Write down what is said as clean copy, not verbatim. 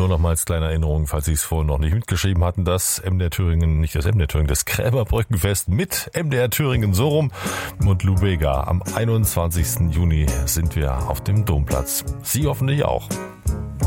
nur noch mal als kleine Erinnerung, falls Sie es vorhin noch nicht mitgeschrieben hatten, das MDR Thüringen, nicht das MDR Thüringen, das Krämerbrückenfest mit MDR Thüringen so rum und Lou Bega. Am 21. Juni sind wir auf dem Domplatz. Sie hoffentlich auch.